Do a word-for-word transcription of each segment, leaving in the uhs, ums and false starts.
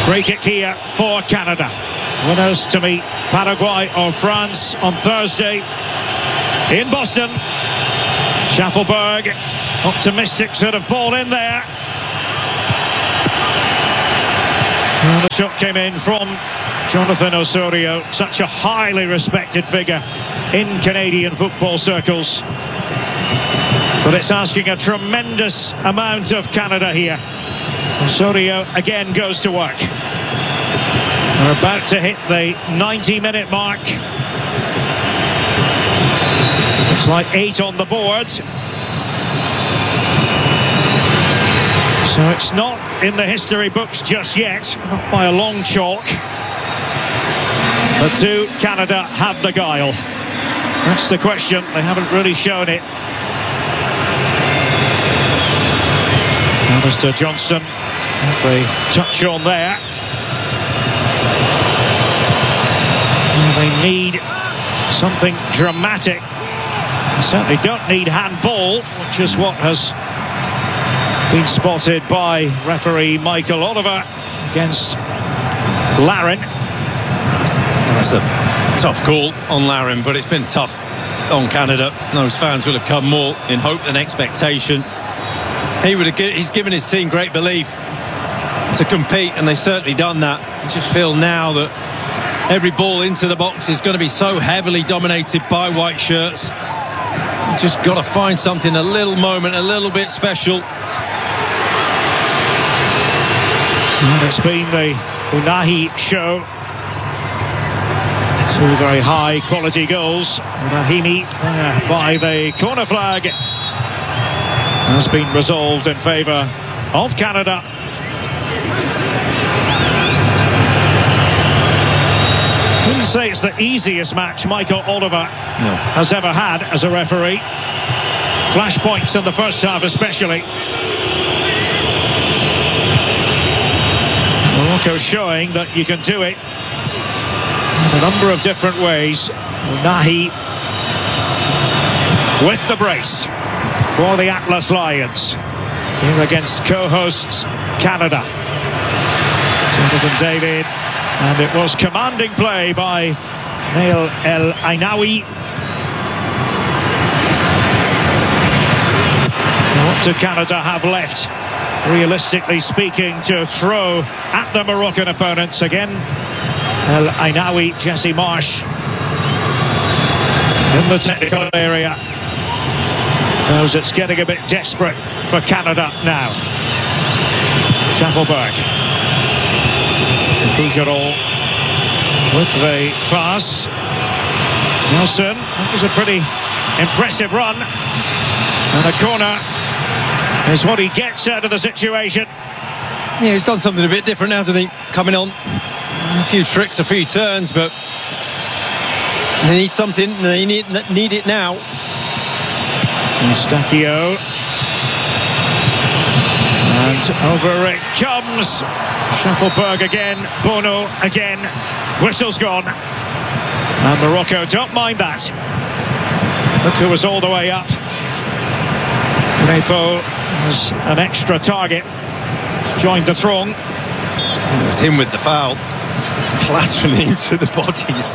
Free kick here for Canada. Winners to meet Paraguay or France on Thursday in Boston. Schaffelberg, optimistic sort of ball in there. And the shot came in from Jonathan Osorio, such a highly respected figure in Canadian football circles. But it's asking a tremendous amount of Canada here. Osorio again goes to work. We're about to hit the ninety minute mark. Looks like eight on the board. So it's not in the history books just yet, not by a long chalk. But do Canada have the guile? That's the question. They haven't really shown it. Alistair Johnston, they touch on there. They need something dramatic. They certainly don't need handball, which is what has been spotted by referee Michael Oliver against Larin. That's a tough call on Larin, but it's been tough on Canada. Those fans will have come more in hope than expectation. He would have, he's given his team great belief to compete, and they've certainly done that. I just feel now that every ball into the box is going to be so heavily dominated by white shirts. You've just got to find something, a little moment, a little bit special. And it's been the Unahi show. Two very high quality goals. Unahimi uh, by the corner flag has been resolved in favour of Canada. I wouldn't say it's the easiest match Michael Oliver no. has ever had as a referee. Flashpoints in the first half especially. Morocco showing that you can do it in a number of different ways. Unahi with the brace for the Atlas Lions here against co-hosts Canada. Jonathan David, and it was commanding play by Nail El Ainaoui. What do Canada have left, realistically speaking, to throw at the Moroccan opponents? Again, El Ainaoui, Jesse Marsh in the technical area. Knows it's getting a bit desperate for Canada now. Schaffelberg. Fougerolles with the pass. Nelson, that was a pretty impressive run. And a corner is what he gets out of the situation. Yeah, he's done something a bit different, hasn't he? Coming on. A few tricks, a few turns, but they need something. They need, need it now. Eustachio. And over it comes. Schaffelberg again, Bono again, whistle's gone. And Morocco don't mind that. Look who was all the way up. Crepeau has an extra target. He's joined the throng. It was him with the foul. Clattering into the bodies.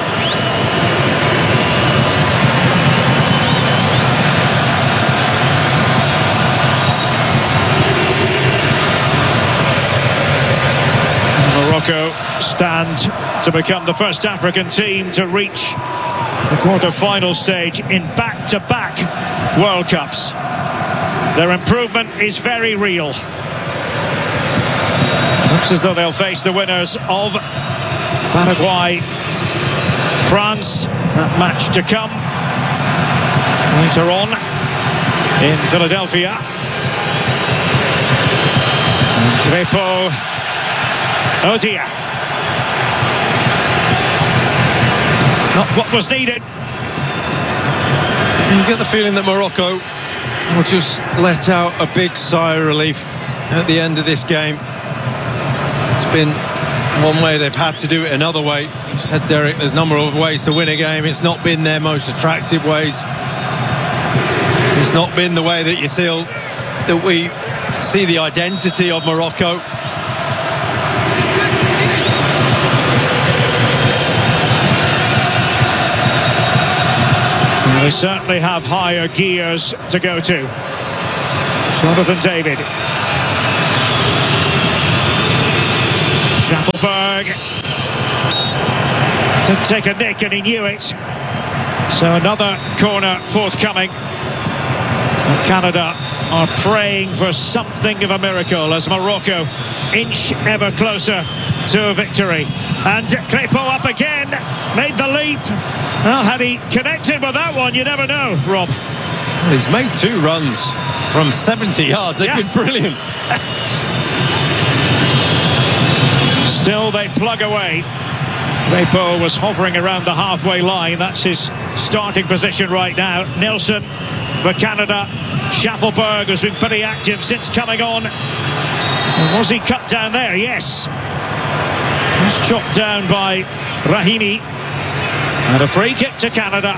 Morocco stand to become the first African team to reach the quarter-final stage in back-to-back World Cups. Their improvement is very real. Looks as though they'll face the winners of Paraguay, France. That match to come later on in Philadelphia. And Crepeau. Oh dear. Not what was needed. You get the feeling that Morocco will just let out a big sigh of relief at the end of this game. It's been one way, they've had to do it another way. You said, Derek, there's a number of ways to win a game. It's not been their most attractive ways. It's not been the way that you feel that we see the identity of Morocco. They certainly have higher gears to go to. Jonathan David. Schaffelberg. Didn't take a nick and he knew it. So another corner forthcoming. And Canada are praying for something of a miracle as Morocco inch ever closer to victory. And Crépeau up again, made the leap. Well, had he connected with that one, you never know, Rob. He's made two runs from seventy yards. They've Yeah. been brilliant. Still they plug away. Crépeau was hovering around the halfway line. That's his starting position right now. Nelson for Canada. Schaffelberg has been pretty active since coming on. And was he cut down there? Yes. Was chopped down by Rahimi. And a free kick to Canada.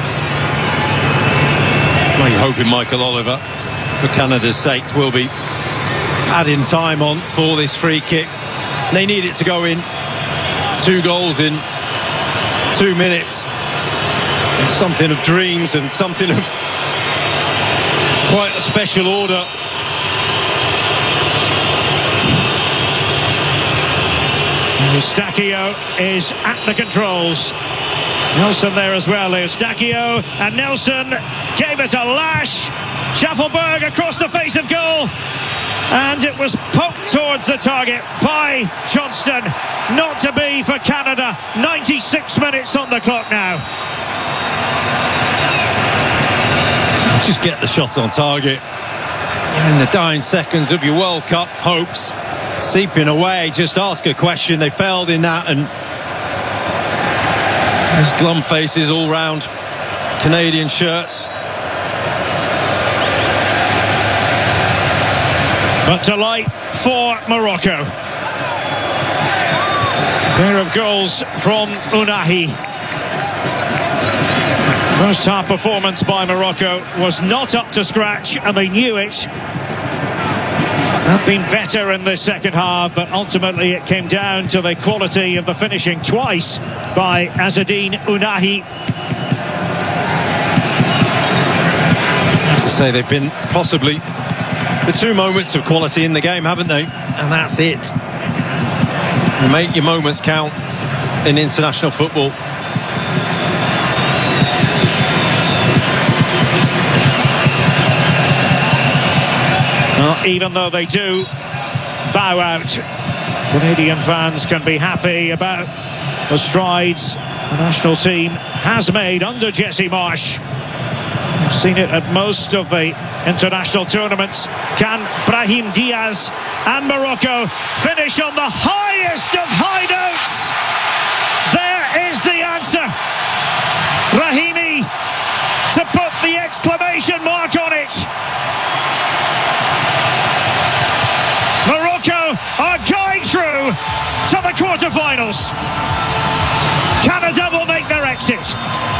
Well, you're hoping Michael Oliver, for Canada's sake, will be adding time on for this free kick. They need it to go in. Two goals in two minutes. It's something of dreams and something of quite a special order. Eustáquio is at the controls. Nelson there as well. Eustáquio and Nelson gave it a lash. Schaffelberg across the face of goal. And it was poked towards the target by Johnston. Not to be for Canada. ninety-six minutes on the clock now. Just get the shot on target. In the dying seconds of your World Cup hopes seeping away. Just ask a question. They failed in that, and there's glum faces all round Canadian shirts. But delight for Morocco. Pair of goals from Ounahi. First half performance by Morocco was not up to scratch, and they knew it. Have been better in the second half, but ultimately it came down to the quality of the finishing twice by Azzedine Ounahi. I have to say they've been possibly the two moments of quality in the game, haven't they? And that's it. You make your moments count in international football. Well, even though they do bow out, Canadian fans can be happy about the strides the national team has made under Jesse Marsch. We've seen it at most of the international tournaments. Can Brahim Diaz and Morocco finish on the highest of high notes? There is the answer. Rahimi to put the exclamation mark on it. Morocco are going through to the quarterfinals. Canada will make their exit.